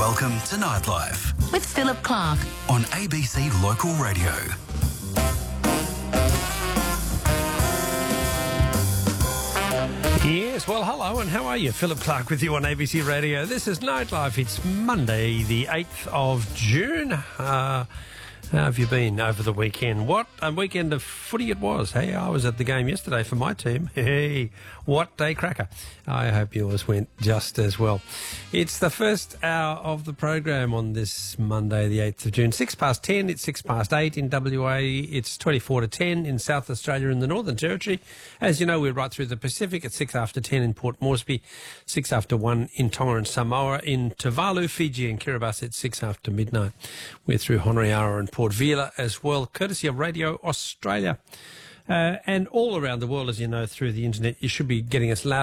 Welcome to Nightlife with Philip Clark on ABC Local Radio. Yes, well, hello, and how are you? Philip Clark with you on ABC Radio. This is Nightlife. It's Monday, the 8th of June. How have you been over the weekend? What a weekend of footy it was. Hey, I was at the game yesterday for my team. Hey, what day cracker. I hope yours went just as well. It's the first hour of the program on this Monday, the 8th of June. 10:06, it's 8:06 in WA. It's 10 in South Australia and the Northern Territory. As you know, we're right through the Pacific at 10 in Port Moresby, 1 in Tonga and Samoa, in Tuvalu, Fiji and Kiribati at after midnight. We're through Honoriara and Port Vila as well, courtesy of Radio Australia. And all around the world, as you know, through the internet, you should be getting us loud